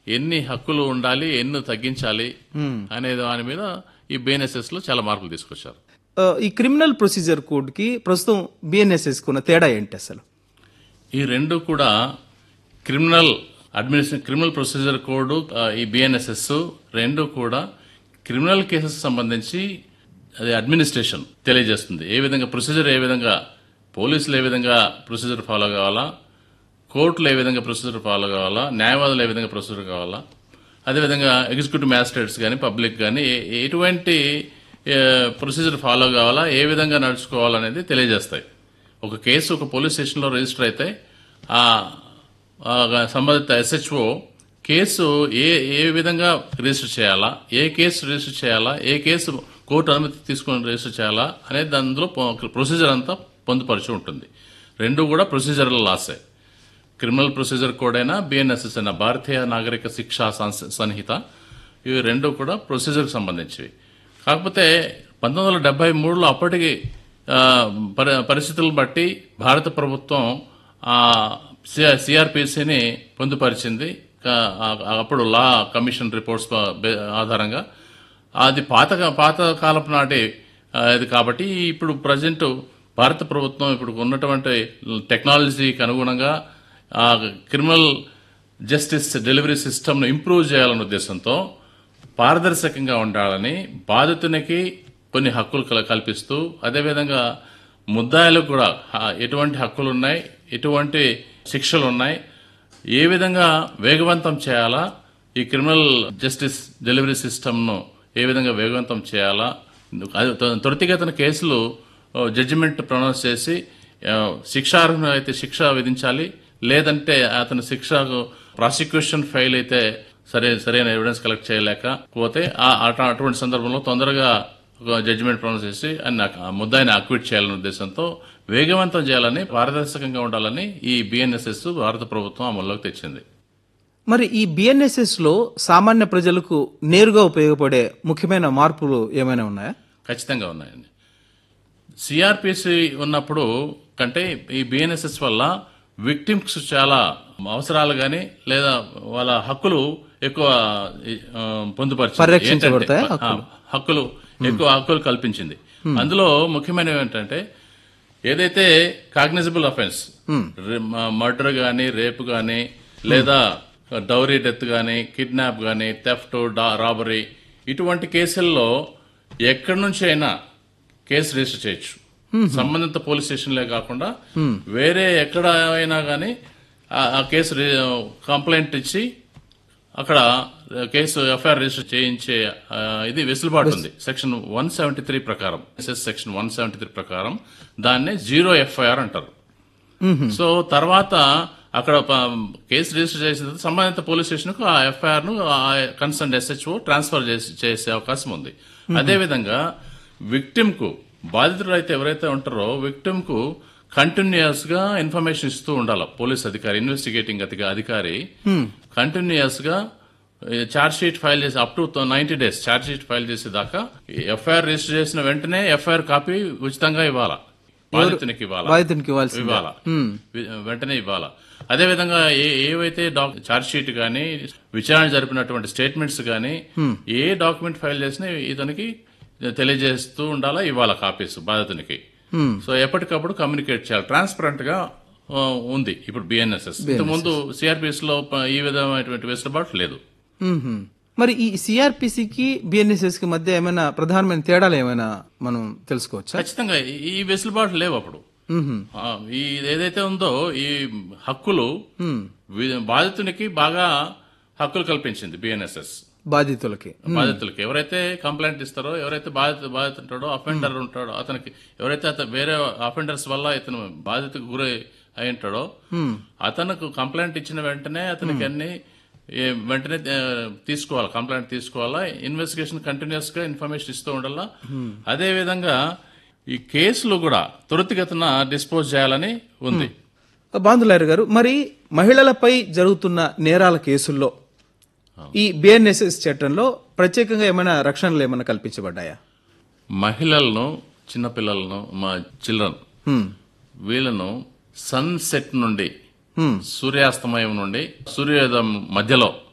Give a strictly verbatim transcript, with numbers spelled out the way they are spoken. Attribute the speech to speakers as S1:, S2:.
S1: ఎన్ని హక్కులు ఉండాలి, ఎన్ని తగ్గించాలి అనే దాని మీద ఈ బిఎన్ఎస్ఎస్ లో చాలా మార్పులు తీసుకొచ్చారు.
S2: ఈ క్రిమినల్ ప్రొసీజర్ కోడ్ కి ప్రస్తుతం బిఎన్ఎస్ఎస్ కున్న తేడా ఏంటి అసలు?
S1: ఈ రెండు కూడా criminal administration criminal procedure code, ఈ బిఎన్ఎస్ఎస్ రెండు కూడా క్రిమినల్ కేసెస్ సంబంధించి అది అడ్మినిస్ట్రేషన్ తెలియజేస్తుంది. ఏ విధంగా ప్రొసీజర్, ఏ విధంగా పోలీసులు ఏ విధంగా ప్రొసీజర్ ఫాలో కావాలా, కోర్టులు ఏ విధంగా ప్రొసీజర్ ఫాలో కావాలా, న్యాయవాదులు ఏ విధంగా ప్రొసీజర్ కావాలా, అదేవిధంగా ఎగ్జిక్యూటివ్ మ్యాజిస్ట్రేట్స్ కానీ పబ్లిక్ కానీ ఎటువంటి ప్రొసీజర్ ఫాలో కావాలా, ఏ విధంగా నడుచుకోవాలనేది తెలియజేస్తాయి. ఒక కేసు ఒక పోలీస్ స్టేషన్లో రిజిస్టర్ అయితే ఆ సంబంధిత ఎస్హెచ్ఓ కేసు ఏ ఏ విధంగా రిజిస్టర్ చేయాలా, ఏ కేసు రిజిస్టర్ చేయాలా, ఏ కేసు కోర్టు అనుమతి తీసుకుని రిజిస్టర్ చేయాలా అనేది అందులో ప్రొసీజర్ అంతా పొందుపరిచి ఉంటుంది. రెండు కూడా ప్రొసీజరల్ లాసే. క్రిమినల్ ప్రొసీజర్ కోడ్ అయినా బిఎన్ఎస్ఎస్ అయినా భారతీయ నాగరిక శిక్షా సంహిత, ఇవి రెండు కూడా ప్రొసీజర్కి సంబంధించివి. కాకపోతే పంతొమ్మిది వందల డెబ్బై మూడులో అప్పటికి పరిస్థితులను బట్టి భారత ప్రభుత్వం సిఆర్పిసిని పొందుపరిచింది. అప్పుడు లా కమిషన్ రిపోర్ట్స్ ఆధారంగా అది పాత పాత కాలపు నాటి ఇది కాబట్టి ఇప్పుడు ప్రజెంట్ భారత ప్రభుత్వం ఇప్పుడు ఉన్నటువంటి టెక్నాలజీకి అనుగుణంగా క్రిమినల్ జస్టిస్ డెలివరీ సిస్టమ్ను ఇంప్రూవ్ చేయాలనే ఉద్దేశంతో పారదర్శకంగా ఉండాలని బాధితునికి కొన్ని హక్కులు కల్పిస్తూ, అదేవిధంగా ముద్దాయిలకు కూడా ఎటువంటి హక్కులు ఉన్నాయి, ఎటువంటి శిక్షలు ఉన్నాయి, ఏ విధంగా వేగవంతం చేయాలా, ఈ క్రిమినల్ జస్టిస్ డెలివరీ సిస్టమ్ను ఏ విధంగా వేగవంతం చేయాలా, త్వరితగతిన కేసులు జడ్జిమెంట్ ప్రొనౌన్స్ చేసి శిక్షార్హులు అయితే శిక్ష విధించాలి, లేదంటే అతని శిక్షకు ప్రాసిక్యూషన్ ఫెయిల్ అయితే సరే సరైన ఎవిడెన్స్ కలెక్ట్ చేయలేకపోతే అటువంటి సందర్భంలో తొందరగా జడ్జిమెంట్ ప్రొనౌన్స్ చేసి ముద్దాయిని అక్విట్ చేయాలనే ఉద్దేశంతో వేగవంతం చేయాలని, పారదర్శకంగా ఉండాలని ఈ బిఎన్ఎస్ఎస్ భారత ప్రభుత్వం అమల్లోకి తెచ్చింది.
S2: మరి ఈ బిఎన్ఎస్ఎస్ లో సామాన్య ప్రజలకు నేరుగా ఉపయోగపడే ముఖ్యమైన మార్పులు ఏమైనా ఉన్నాయా?
S1: ఖచ్చితంగా ఉన్నాయండి. సిఆర్పిసి ఉన్నప్పుడు కంటే ఈ బిఎన్ఎస్ఎస్ వల్ల విక్టిమ్స్ చాలా అవసరాలు గాని లేదా వాళ్ళ హక్కులు ఎక్కువ పొందుపరిచింది. హక్కులు ఎక్కువ హక్కులు కల్పించింది. అందులో ముఖ్యమైనవి ఏంటంటే ఏదైతే కాగ్నిజబుల్ అఫెన్స్, మర్డర్ గాని, రేప్ గాని, లేదా డౌరీ డెత్ గాని, కిడ్నాప్ గాని, థెఫ్ట్, రాబరీ, ఇటువంటి కేసుల్లో ఎక్కడి నుంచి అయినా కేసు రిజిస్టర్ చేయొచ్చు. సంబంధిత పోలీస్ స్టేషన్లే కాకుండా వేరే ఎక్కడ అయినా గానీ ఆ కేసు కంప్లైంట్ ఇచ్చి అక్కడ కేసు ఎఫ్ఐఆర్ రిజిస్టర్ చేయించే ఇది వెసులుబాటు ఉంది సెక్షన్ వన్ సెవెంటీ త్రీ ప్రకారం. సెక్షన్ వన్ సెవెంటీ త్రీ ప్రకారం దాన్నే జీరో ఎఫ్ఐఆర్ అంటారు. సో తర్వాత అక్కడ కేసు రిజిస్టర్ చేసిన సంబంధిత పోలీస్ స్టేషన్ కు ఆ ఎఫ్ఐఆర్ ను కన్సర్న్ ఎస్హెచ్ఓ ట్రాన్స్ఫర్ చేసే అవకాశం ఉంది. అదేవిధంగా విక్టిమ్ కు, బాధితులు అయితే ఎవరైతే ఉంటారో విక్టిమ్ కు కంటిన్యూస్ గా ఇన్ఫర్మేషన్ ఇస్తూ ఉండాలి పోలీస్ అధికారి, ఇన్వెస్టిగేటింగ్ అధికారి కంటిన్యూస్ గా ఛార్జ్ షీట్ ఫైల్ చేసి up to ninety days charge sheet file చేసేదాకా ఎఫ్ఐఆర్ రిజిస్టర్ చేసిన వెంటనే ఎఫ్ఐఆర్ కాపీ ఉచితంగా ఇవ్వాలా, బాధితునికి ఇవ్వాలా, ఇవ్వాలా వెంటనే ఇవ్వాలా. అదేవిధంగా ఏవైతే ఛార్జ్ షీట్ గానీ విచారణ జరిపినటువంటి స్టేట్మెంట్స్ గానీ ఏ డాక్యుమెంట్ ఫైల్ చేసినా ఇతనికి తెలియజేస్తూ ఉండాలా, ఇవ్వాలా కాపీస్ బాధితునికి. సో ఎప్పటికప్పుడు కమ్యూనికేట్ చేయాలి. ట్రాన్స్పరెంట్ గా ఉంది ఇప్పుడు బిఎన్ఎస్ఎస్. ఇంతకుముందు సిఆర్పిఎస్ లో ఈ విధమైనటువంటి వెసులుబాటు లేదు.
S2: మరి ఈ సిఆర్పిసికి బిఎన్ఎస్ఎస్ కి మధ్య ఏమైనా ప్రధానమైన తేడాలు ఏమైనా మనం తెలుసుకోవచ్చా?
S1: ఖచ్చితంగా ఈ వెసులుబాటు లేవు అప్పుడు. ఈ ఏదైతే ఉందో ఈ హక్కులు బాధితునికి బాగా హక్కులు కల్పించింది బిఎన్ఎస్ఎస్.
S2: బాధితులకి
S1: బాధితులకి ఎవరైతే కంప్లైంట్ ఇస్తారో, ఎవరైతే బాధిత బాధిత ఉంటాడో, అఫెండర్ ఉంటాడో, అతనికి ఎవరైతే అతను వేరే అఫెండర్స్ వల్ల ఇతను బాధితకు గురై అయి ఉంటాడో అతనికి కంప్లైంట్ ఇచ్చిన వెంటనే అతనికి అన్ని వెంటనే తీసుకోవాలి, కంప్లైంట్ తీసుకోవాలా, ఇన్వెస్టిగేషన్ కంటిన్యూస్ గా ఇన్ఫర్మేషన్ ఇస్తూ ఉండాలా. అదే విధంగా ఈ కేసులు కూడా త్వరితగతిన డిస్పోజ్ చేయాలని ఉంది.
S2: బాందులారి గారు, మరి మహిళలపై జరుగుతున్న నేరాల కేసుల్లో ఈ బిఎన్ఎస్ఎస్ చట్టంలో ప్రత్యేకంగా ఏమైనా రక్షణలు ఏమైనా కల్పించబడ్డాయా?
S1: మహిళలను, చిన్నపిల్లలను, మా చిల్డ్రన్ వీళ్ళను సన్ సెట్ నుండి, సూర్యాస్తమయం నుండి సూర్యోదయం మధ్యలో